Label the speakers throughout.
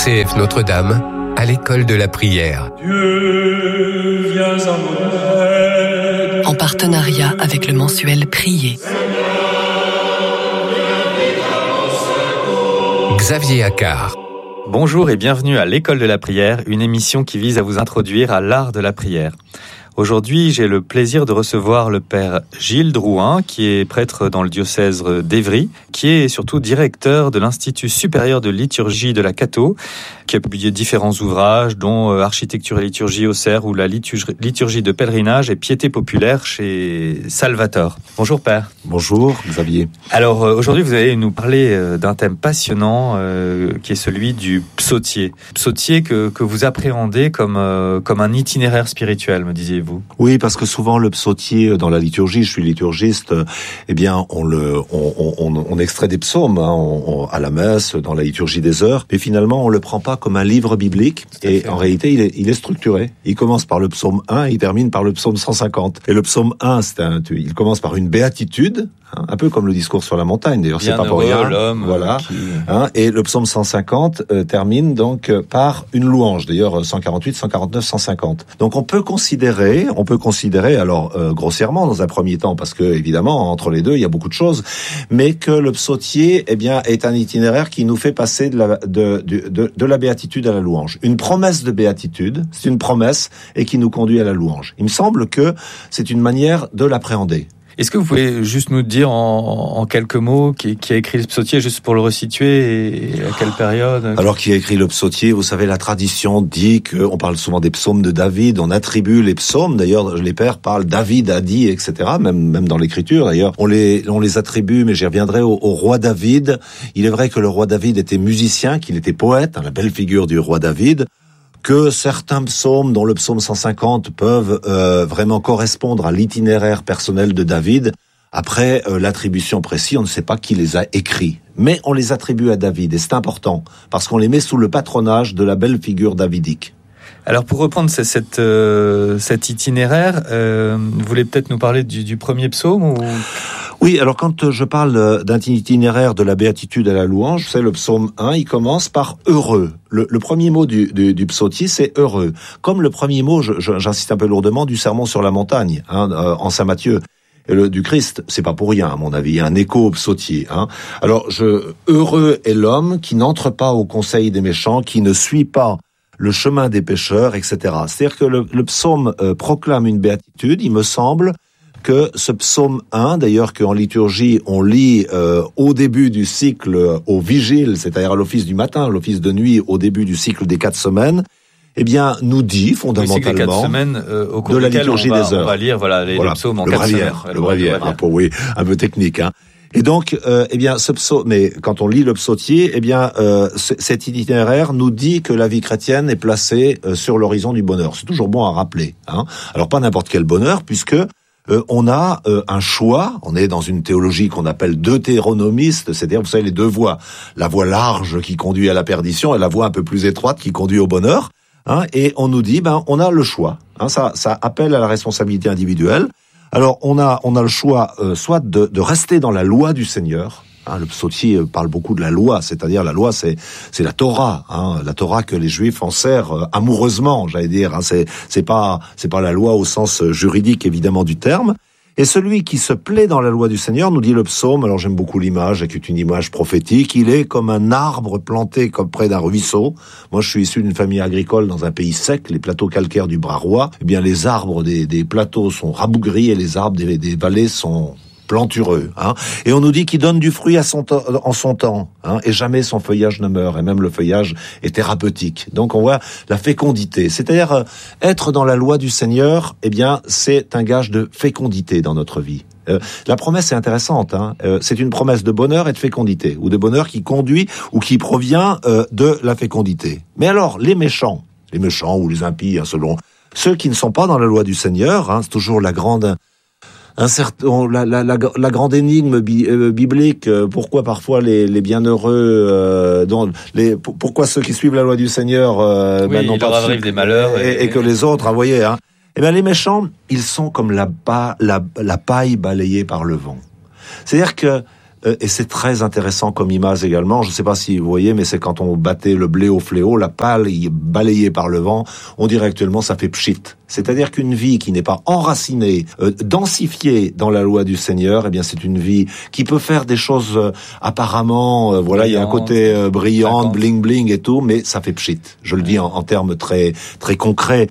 Speaker 1: RCF Notre-Dame, à l'école de la prière.
Speaker 2: Dieu, viens à mon aide.
Speaker 3: En partenariat avec le mensuel Prier.
Speaker 1: Xavier Accard.
Speaker 4: Bonjour et bienvenue à l'école de la prière, une émission qui vise à vous introduire à l'art de la prière. Aujourd'hui, j'ai le plaisir de recevoir le père Gilles Drouin, qui est prêtre dans le diocèse d'Évry, qui est surtout directeur de l'Institut supérieur de liturgie de la Cato, qui a publié différents ouvrages, dont Architecture et liturgie au Cerf ou la liturgie de pèlerinage et piété populaire chez Salvator. Bonjour père.
Speaker 5: Bonjour Xavier.
Speaker 4: Alors aujourd'hui, vous allez nous parler d'un thème passionnant qui est celui du psautier. Psautier que vous appréhendez comme un itinéraire spirituel, me disiez-vous.
Speaker 5: Oui, parce que souvent le psautier dans la liturgie, je suis liturgiste, eh bien on extrait des psaumes à la messe, dans la liturgie des heures, et finalement on le prend pas comme un livre biblique, et en réalité il est structuré. Il commence par le psaume 1 et il termine par le psaume 150. Et le psaume 1, il commence par une béatitude, un peu comme le discours sur la montagne, d'ailleurs c'est pas pour rien.
Speaker 4: L'homme,
Speaker 5: voilà. Et le psaume 150 termine donc par une louange, d'ailleurs 148, 149, 150. Donc on peut considérer, alors grossièrement dans un premier temps, parce que évidemment entre les deux il y a beaucoup de choses, mais que le psautier est un itinéraire qui nous fait passer de la béatitude à la louange. Une promesse de béatitude, c'est une promesse et qui nous conduit à la louange. Il me semble que c'est une manière de l'appréhender.
Speaker 4: Est-ce que vous pouvez juste nous dire en quelques mots qui a écrit le psautier, juste pour le resituer, et à quelle période?
Speaker 5: Alors, qui a écrit le psautier? Vous savez, la tradition dit qu'on parle souvent des psaumes de David, on attribue les psaumes, d'ailleurs, les pères parlent David a dit, etc., même dans l'écriture, d'ailleurs, on les attribue, mais j'y reviendrai au roi David. Il est vrai que le roi David était musicien, qu'il était poète, la belle figure du roi David, que certains psaumes, dont le psaume 150, peuvent vraiment correspondre à l'itinéraire personnel de David. Après, l'attribution précise, on ne sait pas qui les a écrits. Mais on les attribue à David, et c'est important, parce qu'on les met sous le patronage de la belle figure davidique.
Speaker 4: Alors pour reprendre cet itinéraire, vous voulez peut-être nous parler du premier psaume ou...
Speaker 5: Oui, alors quand je parle d'un itinéraire de la béatitude à la louange, c'est le psaume 1, il commence par « heureux ». Le premier mot du psautier, c'est « heureux ». Comme le premier mot, j'insiste un peu lourdement, du sermon sur la montagne, en Saint Matthieu. Et du Christ, c'est pas pour rien, à mon avis, il y a un écho au psautier. Alors, heureux est l'homme qui n'entre pas au conseil des méchants, qui ne suit pas le chemin des pécheurs, etc. C'est-à-dire que le psaume proclame une béatitude, il me semble que ce psaume 1, d'ailleurs qu'en liturgie on lit au début du cycle au vigile, c'est-à-dire à l'office du matin, l'office de nuit au début du cycle des 4 semaines, eh bien nous dit fondamentalement
Speaker 4: les 4 semaines, au cours
Speaker 5: de la liturgie des heures.
Speaker 4: On va lire les psaumes en 4 semaines.
Speaker 5: Le bréviaire, oui, un peu technique. Et donc, ce psaume, mais quand on lit le psautier, cet itinéraire nous dit que la vie chrétienne est placée sur l'horizon du bonheur. C'est toujours bon à rappeler. Alors pas n'importe quel bonheur, puisque on a un choix. On est dans une théologie qu'on appelle deutéronomiste, c'est-à-dire, vous savez, les deux voies. La voie large qui conduit à la perdition et la voie un peu plus étroite qui conduit au bonheur. Et on nous dit, on a le choix. Ça appelle à la responsabilité individuelle. Alors, on a le choix, soit de rester dans la loi du Seigneur. Le psautier parle beaucoup de la loi, c'est-à-dire la loi, c'est la Torah, la Torah que les Juifs en serrent amoureusement, j'allais dire. C'est pas la loi au sens juridique évidemment du terme. Et celui qui se plaît dans la loi du Seigneur, nous dit le psaume, alors j'aime beaucoup l'image, qui est une image prophétique, il est comme un arbre planté comme près d'un ruisseau. Moi, je suis issu d'une famille agricole dans un pays sec, les plateaux calcaires du Bras-Roi. Eh bien, les arbres des plateaux sont rabougris et les arbres des vallées sont plantureux, et on nous dit qu'il donne du fruit en son temps, et jamais son feuillage ne meurt, et même le feuillage est thérapeutique. Donc on voit la fécondité, c'est-à-dire être dans la loi du Seigneur, c'est un gage de fécondité dans notre vie. La promesse est intéressante, c'est une promesse de bonheur et de fécondité, ou de bonheur qui conduit ou qui provient de la fécondité. Mais alors, les méchants ou les impies, selon ceux qui ne sont pas dans la loi du Seigneur, c'est toujours la grande la grande énigme biblique, pourquoi parfois les bienheureux, pourquoi ceux qui suivent la loi du Seigneur
Speaker 4: n'ont pas arrive des malheurs
Speaker 5: et que les autres, vous voyez, les méchants, ils sont comme la paille balayée par le vent. C'est-à-dire que et c'est très intéressant comme image également. Je ne sais pas si vous voyez, mais c'est quand on battait le blé au fléau, la pâle balayée par le vent, on dirait actuellement ça fait pchit. C'est-à-dire qu'une vie qui n'est pas enracinée, densifiée dans la loi du Seigneur, eh bien c'est une vie qui peut faire des choses apparemment, voilà, il y a un côté brillant, bling bling et tout, mais ça fait pchit. Je le dis en termes très très concrets.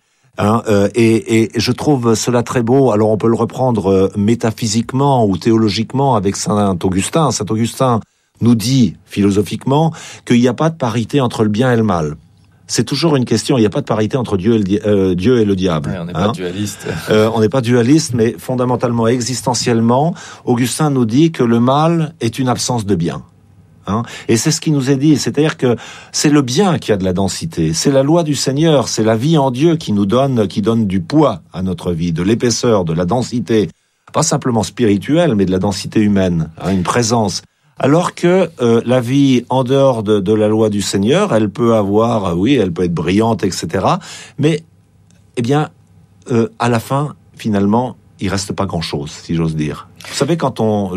Speaker 5: Et je trouve cela très beau. Alors on peut le reprendre métaphysiquement ou théologiquement avec Saint Augustin. Saint Augustin nous dit philosophiquement qu'il n'y a pas de parité entre le bien et le mal. C'est toujours une question, il n'y a pas de parité entre Dieu et le diable.
Speaker 4: Ouais, on n'est pas dualiste.
Speaker 5: On n'est pas dualiste, mais fondamentalement, existentiellement, Augustin nous dit que le mal est une absence de bien. Et c'est ce qui nous est dit, c'est-à-dire que c'est le bien qui a de la densité, c'est la loi du Seigneur, c'est la vie en Dieu qui donne du poids à notre vie, de l'épaisseur, de la densité, pas simplement spirituelle, mais de la densité humaine, une présence. Alors que la vie en dehors de la loi du Seigneur, elle peut avoir, elle peut être brillante, etc. Mais, eh bien, à la fin, finalement, il reste pas grand-chose, si j'ose dire. Vous savez, quand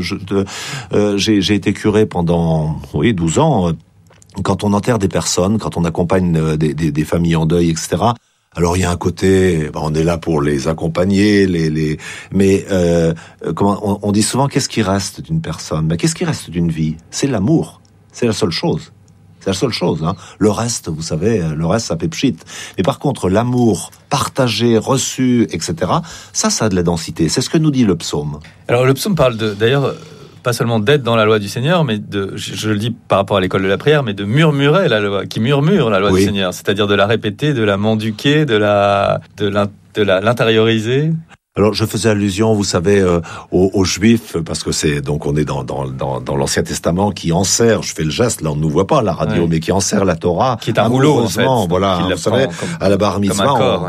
Speaker 5: j'ai été curé pendant 12 ans, quand on enterre des personnes, quand on accompagne des familles en deuil, etc. Alors il y a un côté, on est là pour les accompagner, mais on dit souvent qu'est-ce qui reste d'une personne ? Mais qu'est-ce qui reste d'une vie ? C'est l'amour. C'est la seule chose. C'est la seule chose. Le reste, vous savez, ça fait pchit. Mais par contre, l'amour partagé, reçu, etc., ça a de la densité. C'est ce que nous dit le psaume.
Speaker 4: Alors le psaume parle d'ailleurs, pas seulement d'être dans la loi du Seigneur, mais je le dis par rapport à l'école de la prière, mais de murmurer la loi, qui murmure la loi du Seigneur, c'est-à-dire de la répéter, de la mendiquer, de l'intérioriser.
Speaker 5: Alors, je faisais allusion, vous savez, aux Juifs, parce que on est dans l'Ancien Testament qui enserre, je fais le geste, là on ne nous voit pas à la radio, mais qui enserre la Torah.
Speaker 4: Qui est un rouleau, en fait.
Speaker 5: Voilà, vous savez, à la bar mitzvah,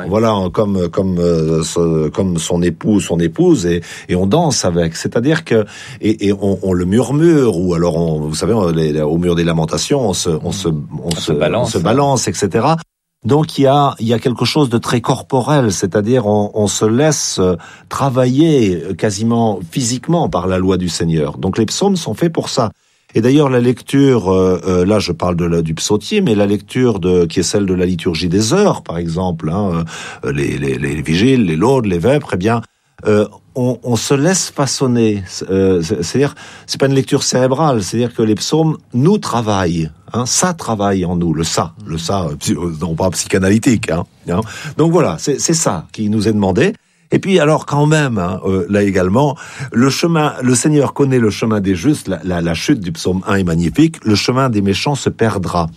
Speaker 5: comme son époux, son épouse, et on danse avec. C'est-à-dire que, et on le murmure, ou alors vous savez, au mur des lamentations, on se balance, etc. Donc il y a quelque chose de très corporel, c'est-à-dire on se laisse travailler quasiment physiquement par la loi du Seigneur. Donc les psaumes sont faits pour ça. Et d'ailleurs la lecture, là je parle du psautier, mais la lecture qui est celle de la liturgie des heures, par exemple, les vigiles, les laudes, les vêpres, eh bien on se laisse façonner. C'est-à-dire, c'est pas une lecture cérébrale, c'est-à-dire que les psaumes nous travaillent. Ça travaille en nous, le ça, non pas psychanalytique. Donc voilà, c'est ça qui nous est demandé. Et puis alors quand même, là également, le Seigneur connaît le chemin des justes. La chute du psaume 1 est magnifique. Le chemin des méchants se perdra.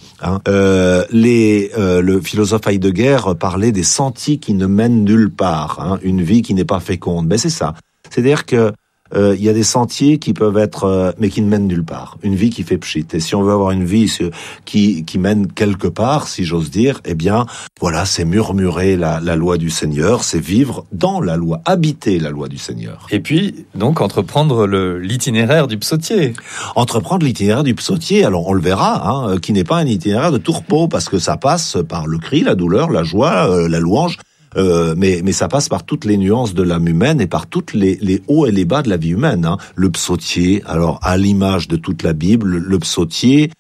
Speaker 5: Le philosophe Heidegger parlait des sentiers qui ne mènent nulle part. Une vie qui n'est pas féconde. Ben c'est ça. C'est-à-dire que il y a des sentiers qui peuvent être, mais qui ne mènent nulle part. Une vie qui fait pchit. Et si on veut avoir une vie qui mène quelque part, si j'ose dire, eh bien, voilà, c'est murmurer la loi du Seigneur, c'est vivre dans la loi, habiter la loi du Seigneur.
Speaker 4: Et puis, donc, entreprendre l'itinéraire du psautier.
Speaker 5: Entreprendre l'itinéraire du psautier, alors on le verra, qui n'est pas un itinéraire de tourpeau, parce que ça passe par le cri, la douleur, la joie, la louange. Mais ça passe par toutes les nuances de l'âme humaine et par toutes les hauts et les bas de la vie humaine. Le psautier, alors à l'image de toute la Bible, le psautier,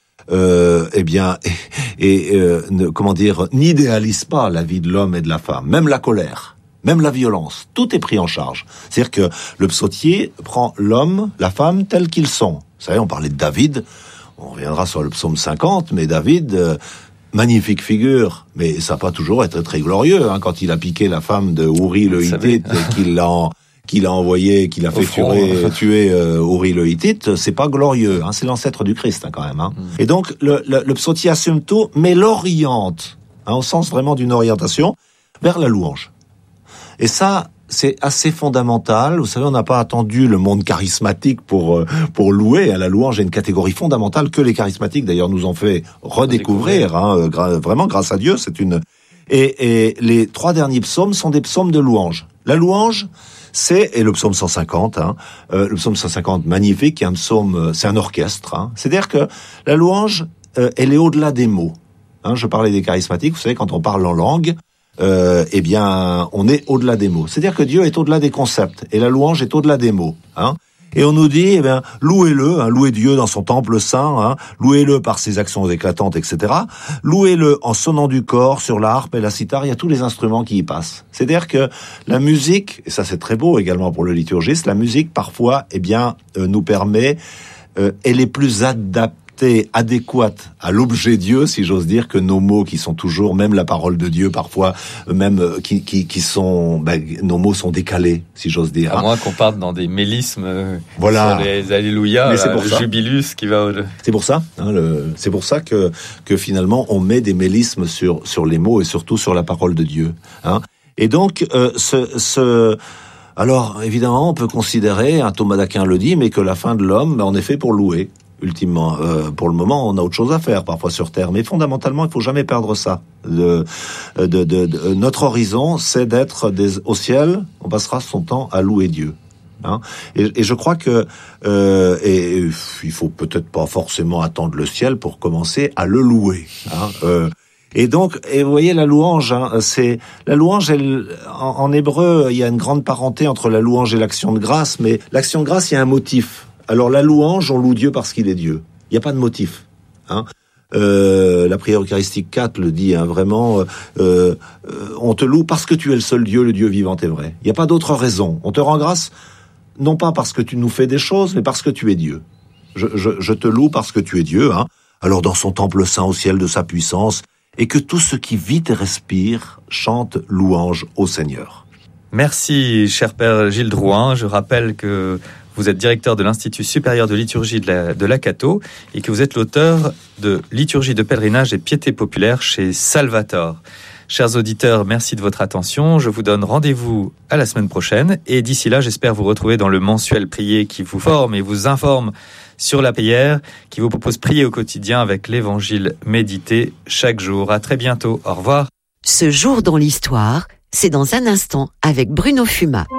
Speaker 5: n'idéalise pas la vie de l'homme et de la femme, même la colère, même la violence, tout est pris en charge. C'est-à-dire que le psautier prend l'homme, la femme tels qu'ils sont. Vous savez, on parlait de David, on reviendra sur le psaume 50, mais David... magnifique figure, mais ça n'a pas toujours été très glorieux, quand il a piqué la femme de Ouri le Hittite, qu'il a envoyé, qu'il a fait tuer Ouri le Hittite, c'est pas glorieux, c'est l'ancêtre du Christ quand même. Et donc le psautier assume tout, mais l'oriente, au sens vraiment d'une orientation, vers la louange. Et ça, c'est assez fondamental. Vous savez, on n'a pas attendu le monde charismatique pour louer. La louange est une catégorie fondamentale que les charismatiques, d'ailleurs, nous ont fait redécouvrir. Vraiment, grâce à Dieu, et les 3 derniers psaumes sont des psaumes de louange. La louange, et le psaume 150, le psaume 150 magnifique, qui est un psaume, c'est un orchestre. C'est-à-dire que la louange, elle est au-delà des mots. Je parlais des charismatiques. Vous savez, quand on parle en langue, eh bien, on est au-delà des mots. C'est-à-dire que Dieu est au-delà des concepts et la louange est au-delà des mots. Et on nous dit, eh bien, louez-le, louez Dieu dans son temple saint, louez-le par ses actions éclatantes, etc. Louez-le en sonnant du cor sur la harpe et la cithare, il y a tous les instruments qui y passent. C'est-à-dire que la musique, et ça c'est très beau également pour le liturgiste, la musique parfois, nous permet, elle est plus adéquate à l'objet Dieu, si j'ose dire, que nos mots qui sont toujours, même la parole de Dieu, parfois, même qui sont, nos mots sont décalés, si j'ose dire.
Speaker 4: À moins qu'on parte dans des mélismes,
Speaker 5: voilà,
Speaker 4: sur les alléluia, le jubilus qui va.
Speaker 5: C'est pour ça, c'est pour ça que finalement on met des mélismes sur les mots et surtout sur la parole de Dieu. Et donc alors évidemment on peut considérer, Thomas d'Aquin le dit, mais que la fin de l'homme, on est fait pour louer. Ultimement, pour le moment, on a autre chose à faire, parfois sur Terre, mais fondamentalement, il faut jamais perdre ça. Notre horizon, c'est d'être au ciel. On passera son temps à louer Dieu. Et je crois que il faut peut-être pas forcément attendre le ciel pour commencer à le louer. Et donc, vous voyez, la louange, c'est la louange. En hébreu, il y a une grande parenté entre la louange et l'action de grâce, mais l'action de grâce, il y a un motif. Alors la louange, on loue Dieu parce qu'il est Dieu. Il n'y a pas de motif. La prière eucharistique 4 le dit, vraiment. On te loue parce que tu es le seul Dieu, le Dieu vivant et vrai. Il n'y a pas d'autre raison. On te rend grâce, non pas parce que tu nous fais des choses, mais parce que tu es Dieu. Je te loue parce que tu es Dieu. Alors dans son temple saint au ciel de sa puissance, et que tout ce qui vit et respire chante louange au Seigneur.
Speaker 4: Merci, cher Père Gilles Drouin. Je rappelle que vous êtes directeur de l'Institut supérieur de liturgie de l'Acato et que vous êtes l'auteur de Liturgie de pèlerinage et piété populaire chez Salvator. Chers auditeurs, merci de votre attention. Je vous donne rendez-vous à la semaine prochaine. Et d'ici là, j'espère vous retrouver dans le mensuel prier qui vous forme et vous informe sur la prière, qui vous propose prier au quotidien avec l'évangile médité chaque jour. À très bientôt. Au revoir.
Speaker 6: Ce jour dans l'histoire, c'est dans un instant avec Bruno Fuma.